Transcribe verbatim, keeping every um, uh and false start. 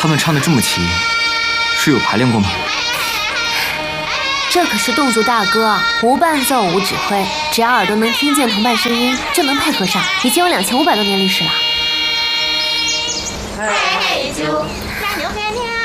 他们唱的这么齐，是有排练过吗？ 这可是侗族大歌，无伴奏无指挥，只要耳朵能听见同伴声音，就能配合上，已经有两千五百多年历史了。 嘿嘿啾，加牛嘿听。